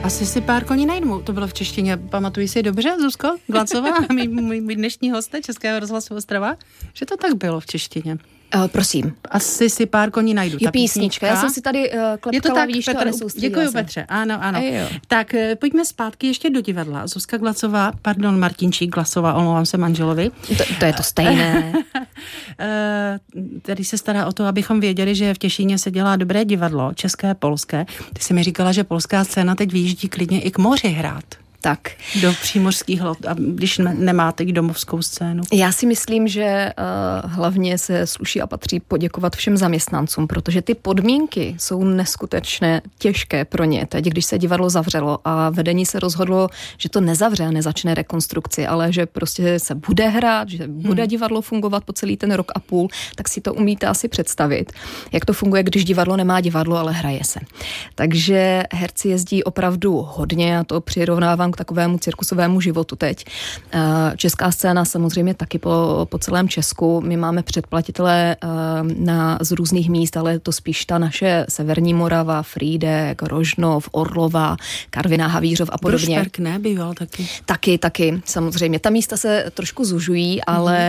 Asi si pár koní najdu. To bylo v češtině. Pamatuji si dobře, Zuzko Glacová, můj dnešní hoste Českého rozhlasu Ostrava, že to tak bylo v češtině. Prosím. Asi si pár koní najdu. Je písnička. Já jsem si tady klepkala, vidíš to, a nesoustředila Děkuju, Petře. Ano. Tak pojďme zpátky ještě do divadla. Zuzka Glacová, Martinčík Glacová, omlouvám se manželovi. To je to stejné. Tady se stará o to, abychom věděli, že v Těšíně se dělá dobré divadlo, české, polské. Ty jsi mi říkala, že polská scéna teď vyjíždí klidně i k moři hrát. Tak. Do přímořských hlad, když nemáte domovskou scénu. Já si myslím, že hlavně se sluší a patří poděkovat všem zaměstnancům, protože ty podmínky jsou neskutečně těžké pro ně. Teď, když se divadlo zavřelo a vedení se rozhodlo, že to nezavře a nezačne rekonstrukci, ale že prostě se bude hrát, že bude divadlo fungovat po celý ten rok a půl, tak si to umíte asi představit, jak to funguje, když divadlo nemá divadlo, ale hraje se. Takže herci jezdí opravdu hodně a to přirovnávám k takovému cirkusovému životu teď. Česká scéna samozřejmě taky po celém Česku. My máme předplatitele z různých míst, ale je to spíš ta naše Severní Morava, Frýdek, Rožnov, Orlova, Karviná, Havířov a podobně. Prošperk nebýval taky? Taky, samozřejmě. Ta místa se trošku zužují,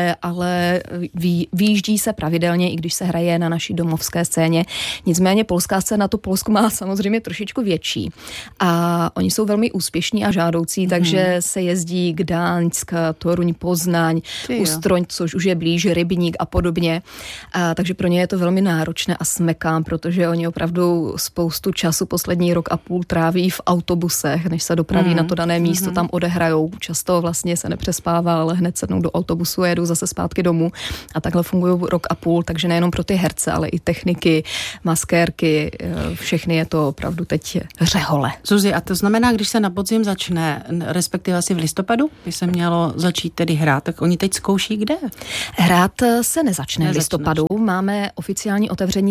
ale vyjíždí se pravidelně, i když se hraje na naší domovské scéně. Nicméně polská scéna to Polsko má samozřejmě trošičku větší. A oni jsou velmi úspěšní a žádoucí, takže se jezdí Gdaňsk, Toruň, Poznaň, Ustroň, což už je blíž, Rybník a podobně. Takže pro ně je to velmi náročné a smekám, protože oni opravdu spoustu času poslední rok a půl tráví v autobusech, než se dopraví na to dané místo, tam odehrajou. Často vlastně se nepřespává, ale hned sednou do autobusu a jedou zase zpátky domů. A takhle fungují rok a půl, takže nejenom pro ty herce, ale i techniky, maskérky, všechny je to opravdu teď řehole. Zuzi, a to znamená, když se na podzim začne, respektive asi v listopadu, by se mělo začít tedy hrát, tak oni teď zkouší kde? Hrát se nezačne v listopadu. Máme oficiální otevření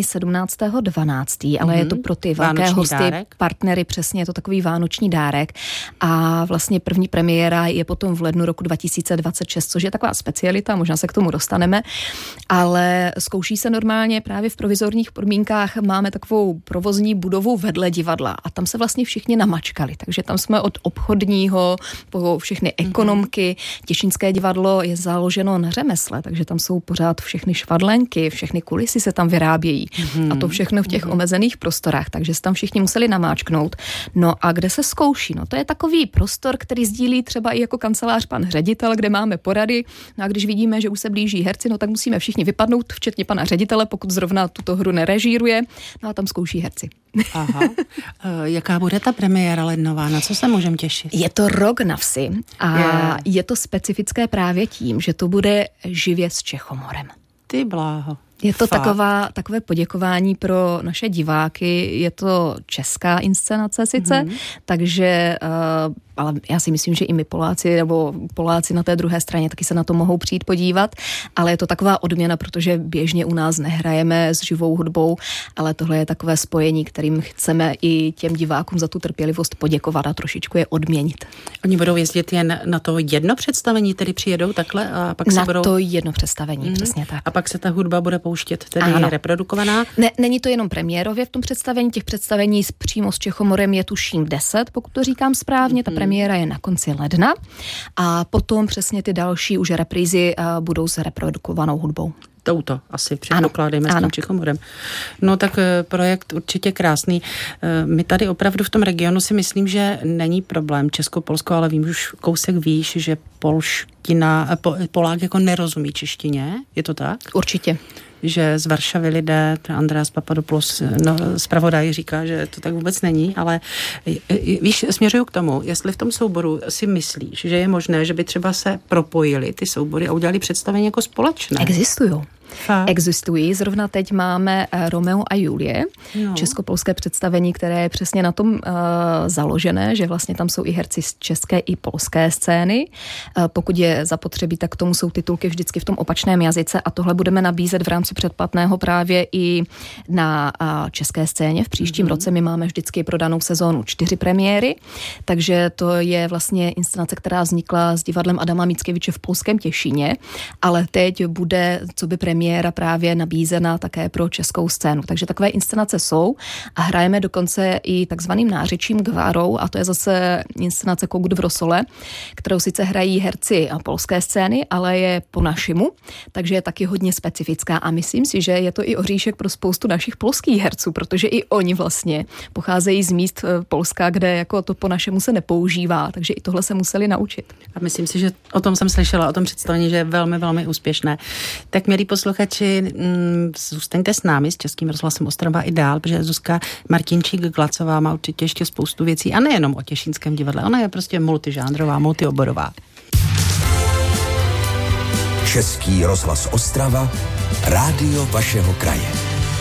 17.12., ale je to pro ty velké hosty, partnery, přesně, je to takový vánoční dárek. A vlastně první premiéra je potom v lednu roku 2026, což je taková specialita, možná se k tomu dostaneme, ale zkouší se normálně právě v provizorních podmínkách. Máme takovou provozní budovu vedle divadla a tam se vlastně všichni namačkali, takže tam jsme od obchodního po všechny ekonomky. Těšínské divadlo je založeno na řemesle, takže tam jsou pořád všechny švadlenky, všechny kulisy se tam vyrábějí a to všechno v těch omezených prostorách, takže se tam všichni museli namáčknout. No a kde se zkouší? No to je takový prostor, který sdílí třeba i jako kancelář pan ředitel, kde máme porady. No a když vidíme, že už se blíží herci, no tak musíme všichni vypadnout, včetně pana ředitele, pokud zrovna tuto hru nerežíruje. No a tam zkouší herci. Aha. Jaká bude ta premiéra lednová? Na co se můžeme těšit? Je to Rok na vsi a je to specifické právě tím, že to bude živě s Čechomorem. Ty bláho. Je to takové poděkování pro naše diváky, je to česká inscenace sice, takže ale já si myslím, že i my Poláci, nebo Poláci na té druhé straně taky se na to mohou přijít podívat, ale je to taková odměna, protože běžně u nás nehrajeme s živou hudbou, ale tohle je takové spojení, kterým chceme i těm divákům za tu trpělivost poděkovat a trošičku je odměnit. Oni budou jezdit jen na to jedno představení, tedy přijedou takhle a pak se budou... Na to jedno představení, přesně tak. A pak se ta hudba bude pouštět, tedy je reprodukovaná? Ne, není to jenom premiérově v tom představení, těch představení přímo s Čechomorem je tuším 10, pokud to říkám správně, ta premiéra je na konci ledna a potom přesně ty další už reprízy budou s reprodukovanou hudbou. Touto asi předpokládáme s tím Čechomorem. No tak projekt určitě krásný. My tady opravdu v tom regionu si myslím, že není problém Česko-Polsko, ale vím už kousek výš, že Polák jako nerozumí češtině. Je to tak? Určitě. Že z Varšavy lidé, Andreas Papadopoulos, zpravodaj říká, že to tak vůbec není, ale víš, směřuju k tomu, jestli v tom souboru si myslíš, že je možné, že by třeba se propojili ty soubory a udělali představení jako společné. Existují. Zrovna teď máme Romeo a Julie, česko-polské představení, které je přesně na tom založené, že vlastně tam jsou i herci z české i polské scény. Pokud je zapotřebí, tak k tomu jsou titulky vždycky v tom opačném jazyce a tohle budeme nabízet v rámci předplatného právě i na české scéně. V příštím roce my máme vždycky pro danou sezónu 4 premiéry, takže to je vlastně inscenace, která vznikla s divadlem Adama Mickiewicze v polském Těšíně, ale teď bude co by premiéra premiéra právě nabízena také pro českou scénu. Takže takové inscenace jsou a hrajeme dokonce i takzvaným nářečím gvarou, a to je zase inscenace Kogut v rosole, kterou sice hrají herci polské scény, ale je po našemu, takže je taky hodně specifická a myslím si, že je to i oříšek pro spoustu našich polských herců, protože i oni vlastně pocházejí z míst Polska, kde jako to po našemu se nepoužívá, takže i tohle se museli naučit. A myslím si, že o tom jsem slyšela, o tom představení, že je velmi, velmi úspěšné. Tak milí posluchači, zůstaňte s námi, s Českým rozhlasem Ostrava i dál, protože Zuzka Martinčík-Glacová má určitě ještě spoustu věcí a nejenom o Těšínském divadle, ona je prostě multižánrová, multioborová. Český rozhlas Ostrava, rádio vašeho kraje.